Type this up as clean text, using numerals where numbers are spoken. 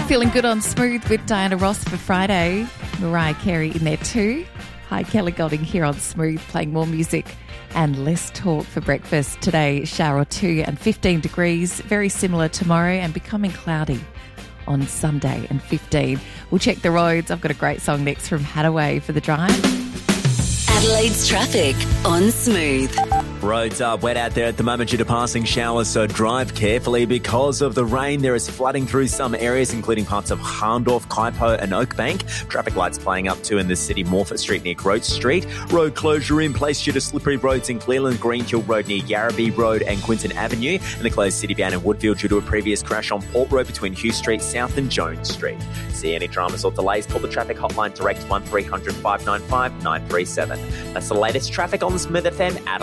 Feeling good on Smooth with Diana Ross for Friday. Mariah Carey in there too. Hi, Kelly Golding here on Smooth, playing more music and less talk for breakfast. Today, shower or two and 15 degrees. Very similar tomorrow and becoming cloudy on Sunday and 15. We'll check the roads. I've got a great song next from Hadaway for the drive. Adelaide's traffic on Smooth. Roads are wet out there at the moment due to passing showers, so drive carefully. Because of the rain, there is flooding through some areas, including parts of Harndorf, Kaipo and Oakbank. Traffic lights playing up too in the city, Morfett Street near Grote Street. Road closure in place due to slippery roads in Cleveland, Greenhill Road near Yarrabee Road and Quinton Avenue. And the closed city van in Woodfield due to a previous crash on Port Road between Hugh Street South and Jones Street. See any dramas or delays, call the traffic hotline direct 1300 595 937. That's the latest traffic on the Smooth FM.